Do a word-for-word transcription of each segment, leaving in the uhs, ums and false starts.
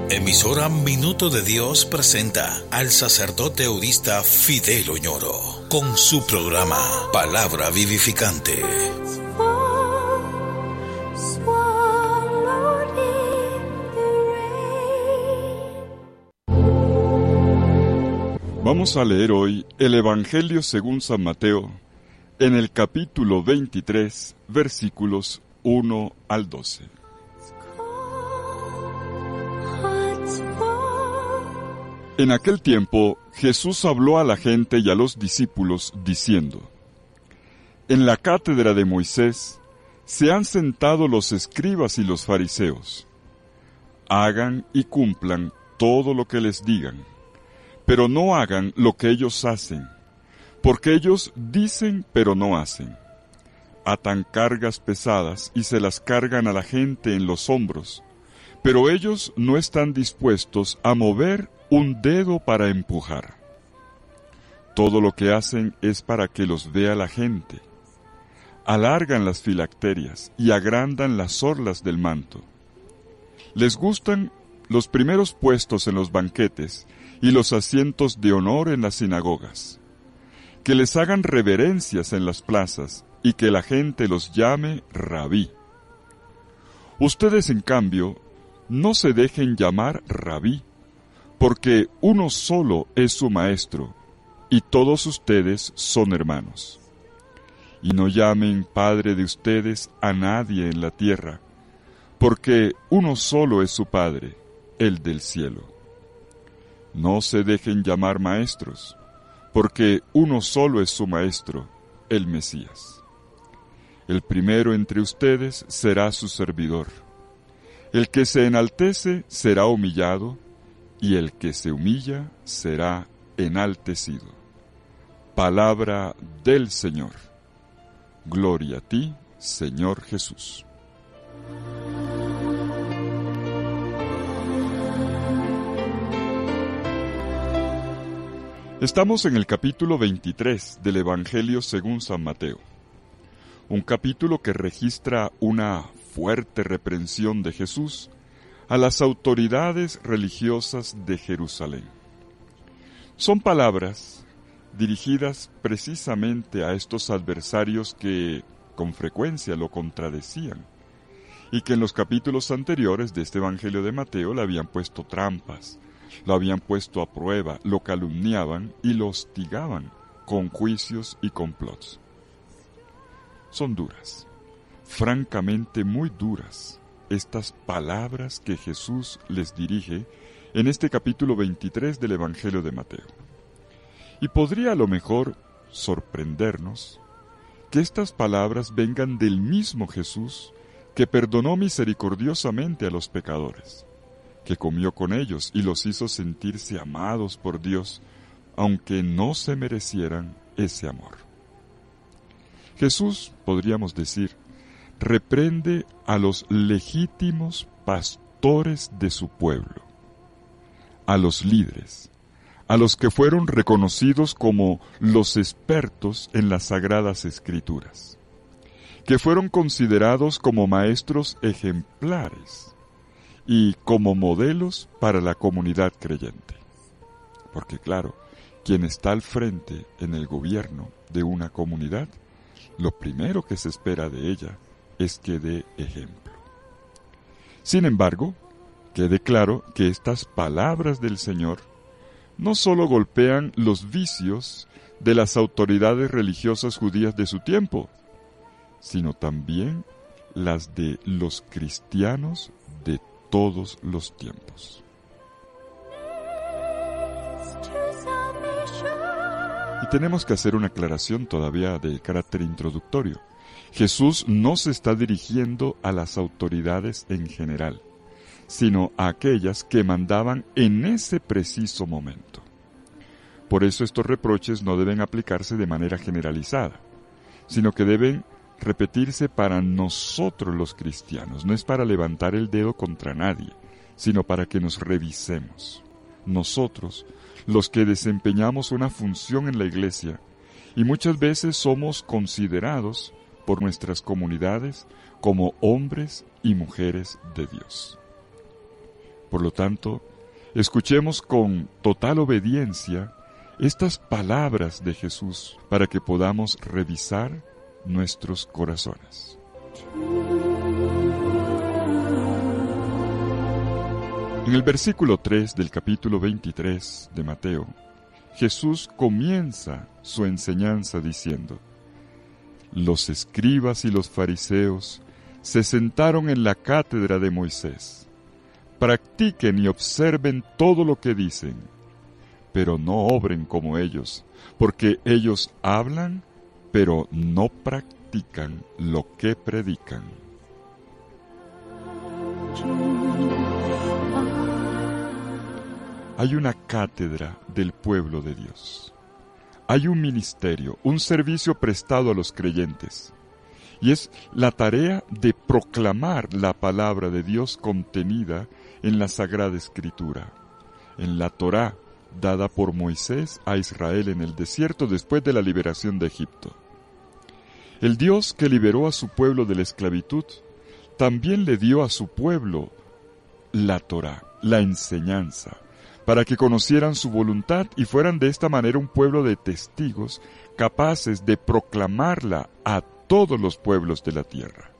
Emisora Minuto de Dios presenta al sacerdote eudista Fidel Oñoro con su programa Palabra Vivificante. Vamos a leer hoy el Evangelio según San Mateo, en el capítulo veintitrés, versículos uno al doce. En aquel tiempo, Jesús habló a la gente y a los discípulos, diciendo: En la cátedra de Moisés se han sentado los escribas y los fariseos. Hagan y cumplan todo lo que les digan, pero no hagan lo que ellos hacen, porque ellos dicen pero no hacen. Atan cargas pesadas y se las cargan a la gente en los hombros, pero ellos no están dispuestos a mover un dedo para empujar. Todo lo que hacen es para que los vea la gente. Alargan las filacterias y agrandan las orlas del manto. Les gustan los primeros puestos en los banquetes y los asientos de honor en las sinagogas. Que les hagan reverencias en las plazas y que la gente los llame rabí. Ustedes, en cambio, no se dejen llamar rabí, porque uno solo es su maestro, y todos ustedes son hermanos. Y no llamen padre de ustedes a nadie en la tierra, porque uno solo es su Padre, el del cielo. No se dejen llamar maestros, porque uno solo es su maestro, el Mesías. El primero entre ustedes será su servidor. El que se enaltece será humillado, y el que se humilla será enaltecido. Palabra del Señor. Gloria a ti, Señor Jesús. Estamos en el capítulo veintitrés del Evangelio según San Mateo. Un capítulo que registra una fuerte reprensión de Jesús a las autoridades religiosas de Jerusalén. Son palabras dirigidas precisamente a estos adversarios que con frecuencia lo contradecían y que en los capítulos anteriores de este Evangelio de Mateo le habían puesto trampas, lo habían puesto a prueba, lo calumniaban y lo hostigaban con juicios y complots. Son duras, francamente muy duras, estas palabras que Jesús les dirige en este capítulo veintitrés del Evangelio de Mateo. Y podría a lo mejor sorprendernos que estas palabras vengan del mismo Jesús que perdonó misericordiosamente a los pecadores, que comió con ellos y los hizo sentirse amados por Dios, aunque no se merecieran ese amor. Jesús, podríamos decir, reprende a los legítimos pastores de su pueblo, a los líderes, a los que fueron reconocidos como los expertos en las Sagradas Escrituras, que fueron considerados como maestros ejemplares y como modelos para la comunidad creyente. Porque claro, quien está al frente en el gobierno de una comunidad, lo primero que se espera de ella es que dé ejemplo. Sin embargo, quede claro que estas palabras del Señor no solo golpean los vicios de las autoridades religiosas judías de su tiempo, sino también las de los cristianos de todos los tiempos. Y tenemos que hacer una aclaración todavía de carácter introductorio. Jesús no se está dirigiendo a las autoridades en general, sino a aquellas que mandaban en ese preciso momento. Por eso estos reproches no deben aplicarse de manera generalizada, sino que deben repetirse para nosotros los cristianos. No es para levantar el dedo contra nadie, sino para que nos revisemos. Nosotros, los que desempeñamos una función en la iglesia, y muchas veces somos considerados por nuestras comunidades como hombres y mujeres de Dios. Por lo tanto, escuchemos con total obediencia estas palabras de Jesús para que podamos revisar nuestros corazones. En el versículo tres del capítulo veintitrés de Mateo, Jesús comienza su enseñanza diciendo: los escribas y los fariseos se sentaron en la cátedra de Moisés. Practiquen y observen todo lo que dicen, pero no obren como ellos, porque ellos hablan, pero no practican lo que predican. Hay una cátedra del pueblo de Dios. Hay un ministerio, un servicio prestado a los creyentes. Y es la tarea de proclamar la palabra de Dios contenida en la Sagrada Escritura, en la Torá, dada por Moisés a Israel en el desierto después de la liberación de Egipto. El Dios que liberó a su pueblo de la esclavitud, también le dio a su pueblo la Torá, la enseñanza, para que conocieran su voluntad y fueran de esta manera un pueblo de testigos capaces de proclamarla a todos los pueblos de la tierra.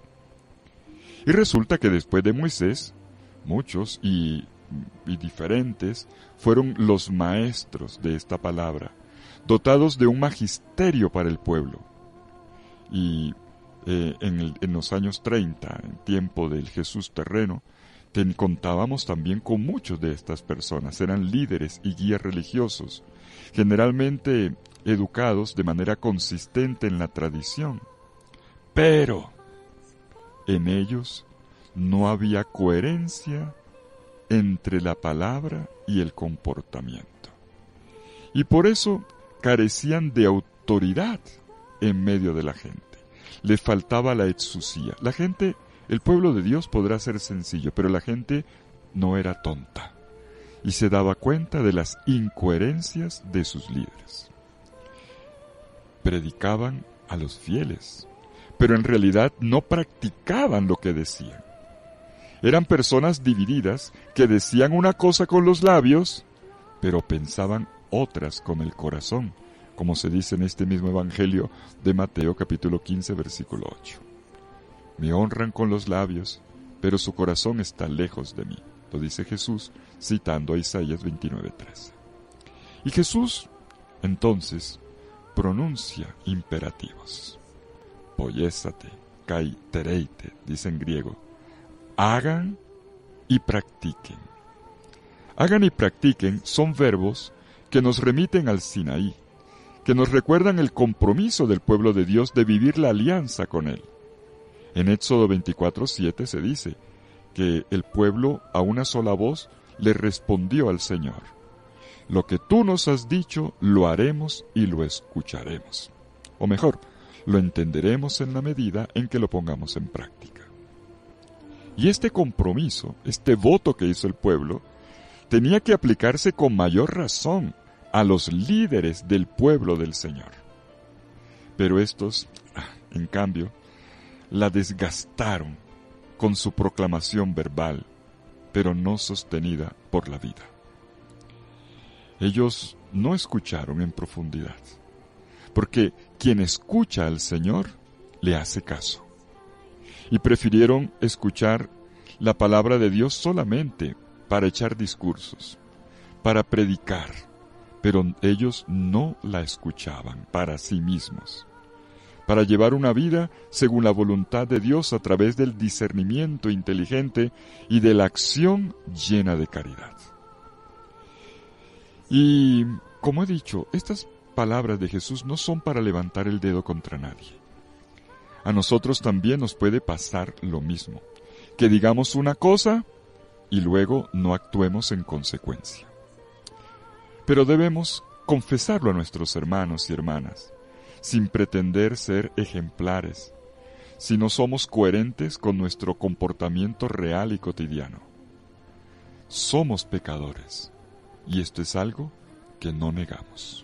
Y resulta que después de Moisés, muchos y, y diferentes fueron los maestros de esta palabra, dotados de un magisterio para el pueblo. Y eh, en, el, en los años treinta, en tiempo del Jesús terreno, ten, contábamos también con muchos de estas personas. Eran líderes y guías religiosos, generalmente educados de manera consistente en la tradición. Pero en ellos no había coherencia entre la palabra y el comportamiento. Y por eso carecían de autoridad en medio de la gente. Les faltaba la exusía. La gente, el pueblo de Dios podrá ser sencillo, pero la gente no era tonta y se daba cuenta de las incoherencias de sus líderes. Predicaban a los fieles, pero en realidad no practicaban lo que decían. Eran personas divididas que decían una cosa con los labios, pero pensaban otras con el corazón, como se dice en este mismo Evangelio de Mateo capítulo quince versículo ocho. Me honran con los labios, pero su corazón está lejos de mí, lo dice Jesús citando a Isaías veintinueve trece. Y Jesús, entonces, pronuncia imperativos. Poiésate, kai tereite, dice en griego. Hagan y practiquen. Hagan y practiquen son verbos que nos remiten al Sinaí, que nos recuerdan el compromiso del pueblo de Dios de vivir la alianza con Él. En Éxodo veinticuatro siete se dice que el pueblo a una sola voz le respondió al Señor: lo que tú nos has dicho lo haremos y lo escucharemos. O mejor, lo entenderemos en la medida en que lo pongamos en práctica. Y este compromiso, este voto que hizo el pueblo, tenía que aplicarse con mayor razón a los líderes del pueblo del Señor. Pero estos, en cambio, la desgastaron con su proclamación verbal, pero no sostenida por la vida. Ellos no escucharon en profundidad, porque quien escucha al Señor le hace caso. Y prefirieron escuchar la palabra de Dios solamente para echar discursos, para predicar, pero ellos no la escuchaban para sí mismos, para llevar una vida según la voluntad de Dios a través del discernimiento inteligente y de la acción llena de caridad. Y, como he dicho, estas palabras de Jesús no son para levantar el dedo contra nadie. A nosotros también nos puede pasar lo mismo, que digamos una cosa y luego no actuemos en consecuencia. Pero debemos confesarlo a nuestros hermanos y hermanas, sin pretender ser ejemplares, si no somos coherentes con nuestro comportamiento real y cotidiano. Somos pecadores, y esto es algo que no negamos.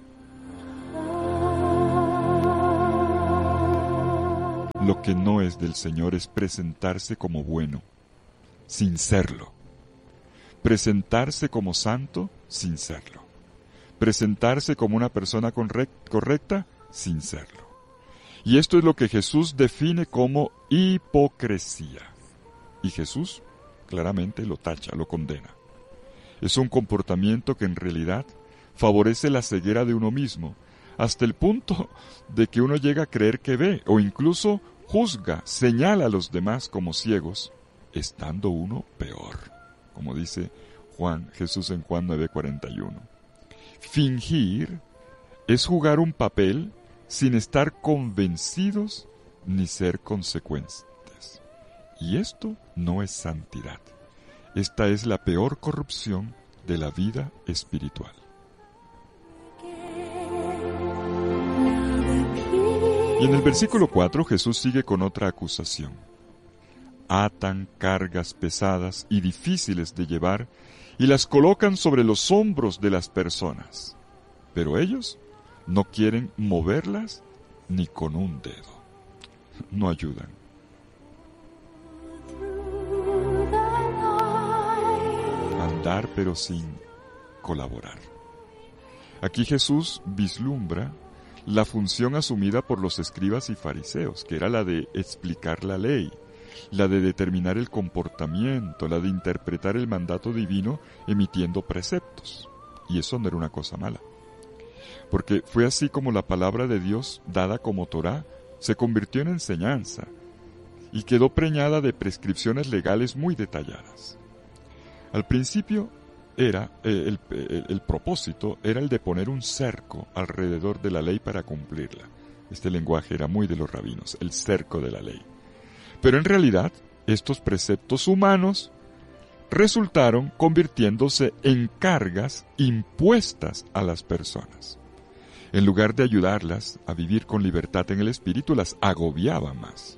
Lo que no es del Señor es presentarse como bueno, sin serlo. presentarse como santo sin serlo, presentarse como una persona correcta sin serlo. Y esto es lo que Jesús define como hipocresía. Y Jesús claramente lo tacha, lo condena. Es un comportamiento que en realidad favorece la ceguera de uno mismo, hasta el punto de que uno llega a creer que ve, o incluso juzga, señala a los demás como ciegos, estando uno peor, como dice Juan, Jesús en Juan nueve cuarenta y uno. Fingir es jugar un papel sin estar convencidos ni ser consecuentes. Y esto no es santidad. Esta es la peor corrupción de la vida espiritual. Y en el versículo cuatro Jesús sigue con otra acusación. Atan cargas pesadas y difíciles de llevar y las colocan sobre los hombros de las personas, pero ellos no quieren moverlas ni con un dedo. No ayudan. Andar pero sin colaborar. Aquí Jesús vislumbra la función asumida por los escribas y fariseos, que era la de explicar la ley, la de determinar el comportamiento, la de interpretar el mandato divino emitiendo preceptos. Y eso no era una cosa mala, porque fue así como la palabra de Dios, dada como Torá, se convirtió en enseñanza y quedó preñada de prescripciones legales muy detalladas. Al principio era eh, el, el, el propósito era el de poner un cerco alrededor de la ley para cumplirla. Este lenguaje era muy de los rabinos, el cerco de la ley. Pero en realidad, estos preceptos humanos resultaron convirtiéndose en cargas impuestas a las personas. En lugar de ayudarlas a vivir con libertad en el espíritu, las agobiaba más.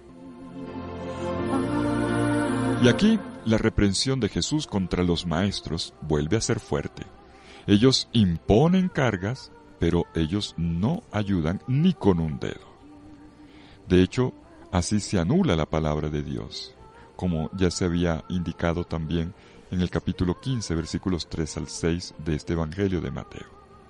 Y aquí, la reprensión de Jesús contra los maestros vuelve a ser fuerte. Ellos imponen cargas, pero ellos no ayudan ni con un dedo. De hecho, así se anula la palabra de Dios, como ya se había indicado también en el capítulo quince, versículos tres al seis de este Evangelio de Mateo.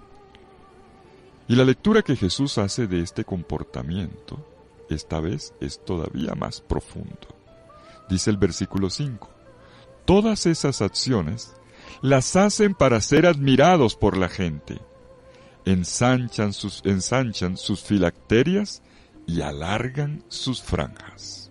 Y la lectura que Jesús hace de este comportamiento, esta vez es todavía más profundo. Dice el versículo cinco, todas esas acciones las hacen para ser admirados por la gente. Ensanchan sus, ensanchan sus filacterias y alargan sus franjas.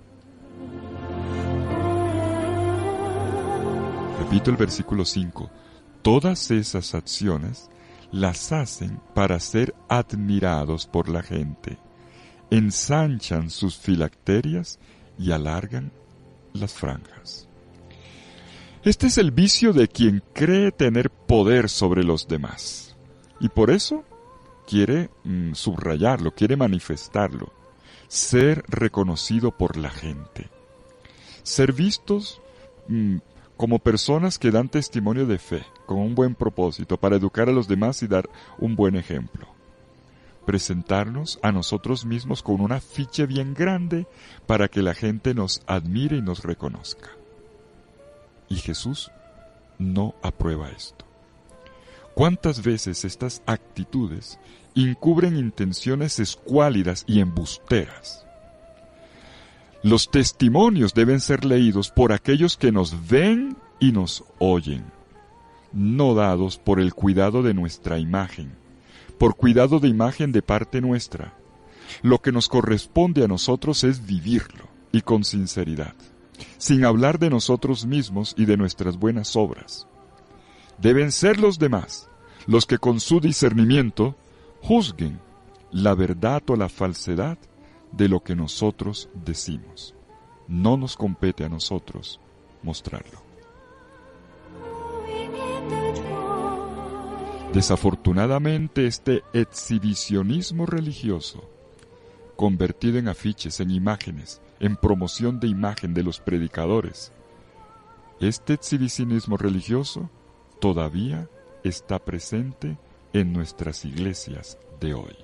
Repito el versículo cinco. Todas esas acciones las hacen para ser admirados por la gente. Ensanchan sus filacterias y alargan las franjas. Este es el vicio de quien cree tener poder sobre los demás. Y por eso quiere mm, subrayarlo, quiere manifestarlo. Ser reconocido por la gente. Ser vistos mmm, como personas que dan testimonio de fe, con un buen propósito, para educar a los demás y dar un buen ejemplo. Presentarnos a nosotros mismos con un afiche bien grande para que la gente nos admire y nos reconozca. Y Jesús no aprueba esto. ¿Cuántas veces estas actitudes encubren intenciones escuálidas y embusteras? Los testimonios deben ser leídos por aquellos que nos ven y nos oyen, no dados por el cuidado de nuestra imagen, por cuidado de imagen de parte nuestra. Lo que nos corresponde a nosotros es vivirlo, y con sinceridad, sin hablar de nosotros mismos y de nuestras buenas obras. Deben ser los demás los que con su discernimiento juzguen la verdad o la falsedad de lo que nosotros decimos. No nos compete a nosotros mostrarlo. Desafortunadamente, este exhibicionismo religioso, convertido en afiches, en imágenes, en promoción de imagen de los predicadores, este exhibicionismo religioso todavía está presente en nuestras iglesias de hoy.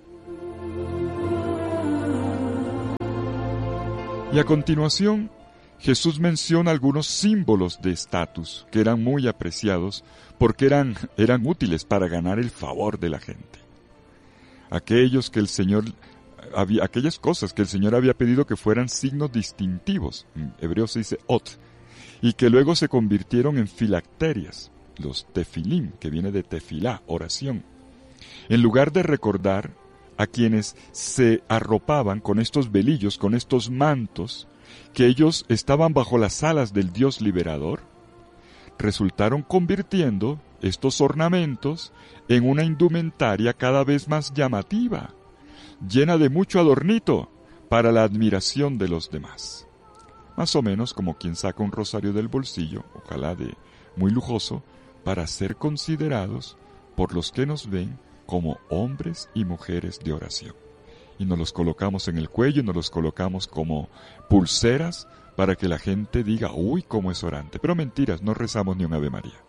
Y a continuación, Jesús menciona algunos símbolos de estatus que eran muy apreciados porque eran, eran útiles para ganar el favor de la gente. Aquellos que el Señor había, aquellas cosas que el Señor había pedido que fueran signos distintivos, en hebreo se dice ot, y que luego se convirtieron en filacterias, los tefilim, que viene de tefilá, oración. En lugar de recordar a quienes se arropaban con estos velillos, con estos mantos, que ellos estaban bajo las alas del Dios liberador, resultaron convirtiendo estos ornamentos en una indumentaria cada vez más llamativa, llena de mucho adornito para la admiración de los demás. Más o menos como quien saca un rosario del bolsillo, ojalá de muy lujoso, para ser considerados por los que nos ven como hombres y mujeres de oración. Y nos los colocamos en el cuello y nos los colocamos como pulseras para que la gente diga, uy, cómo es orante. Pero mentiras, no rezamos ni un Ave María.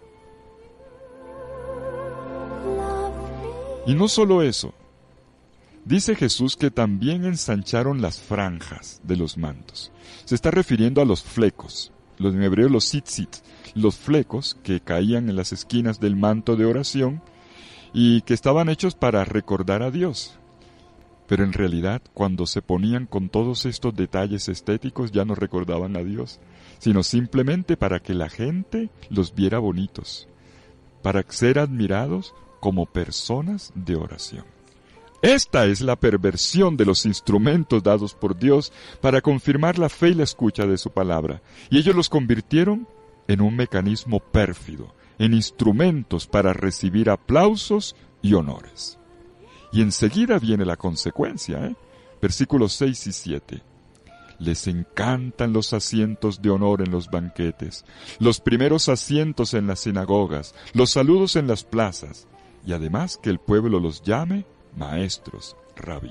Y no solo eso. Dice Jesús que también ensancharon las franjas de los mantos. Se está refiriendo a los flecos, los en hebreo los tzitzit, los flecos que caían en las esquinas del manto de oración y que estaban hechos para recordar a Dios. Pero en realidad, cuando se ponían con todos estos detalles estéticos, ya no recordaban a Dios, sino simplemente para que la gente los viera bonitos, para ser admirados como personas de oración. Esta es la perversión de los instrumentos dados por Dios para confirmar la fe y la escucha de su palabra, y ellos los convirtieron en un mecanismo pérfido, en instrumentos para recibir aplausos y honores. Y enseguida viene la consecuencia, ¿eh? Versículos seis y siete. Les encantan los asientos de honor en los banquetes, los primeros asientos en las sinagogas, los saludos en las plazas, y además que el pueblo los llame maestros, rabí.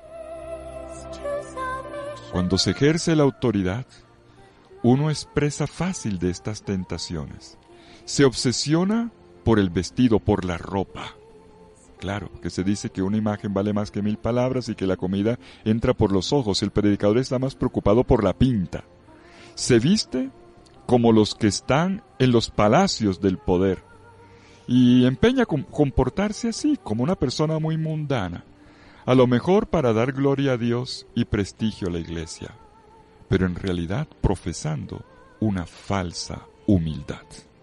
Cuando se ejerce la autoridad, uno es presa fácil de estas tentaciones. Se obsesiona por el vestido, por la ropa. Claro, que se dice que una imagen vale más que mil palabras y que la comida entra por los ojos. El predicador está más preocupado por la pinta. Se viste como los que están en los palacios del poder y empeña con comportarse así, como una persona muy mundana, a lo mejor para dar gloria a Dios y prestigio a la iglesia, pero en realidad profesando una falsa humildad.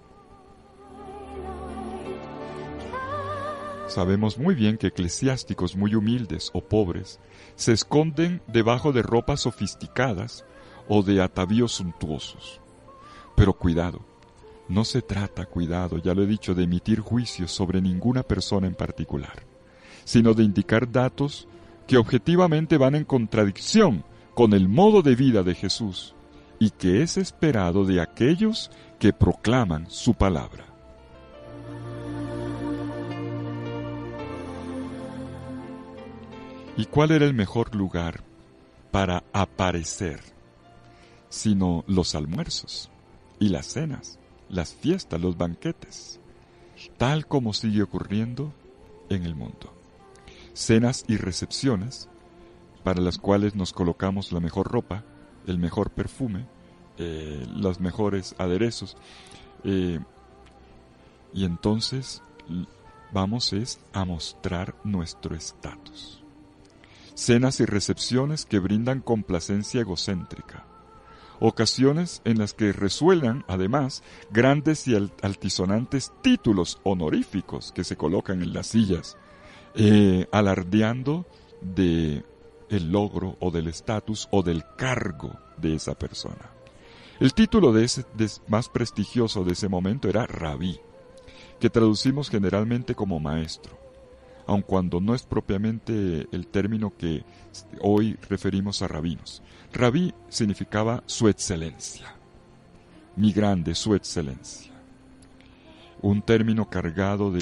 Sabemos muy bien que eclesiásticos muy humildes o pobres se esconden debajo de ropas sofisticadas o de atavíos suntuosos. Pero cuidado, no se trata, cuidado, ya lo he dicho, de emitir juicios sobre ninguna persona en particular, sino de indicar datos que objetivamente van en contradicción con el modo de vida de Jesús y que es esperado de aquellos que proclaman su palabra. ¿Y cuál era el mejor lugar para aparecer sino los almuerzos y las cenas, las fiestas, los banquetes, tal como sigue ocurriendo en el mundo? Cenas y recepciones para las cuales nos colocamos la mejor ropa, el mejor perfume, eh, los mejores aderezos, eh, y entonces vamos es a mostrar nuestro estatus. Cenas y recepciones que brindan complacencia egocéntrica. Ocasiones en las que resuenan, además, grandes y altisonantes títulos honoríficos que se colocan en las sillas, eh, alardeando de el logro o del estatus o del cargo de esa persona. El título de ese de, más prestigioso de ese momento era rabí, que traducimos generalmente como maestro, aun cuando no es propiamente el término que hoy referimos a rabinos. Rabí significaba su excelencia, mi grande, su excelencia. Un término cargado de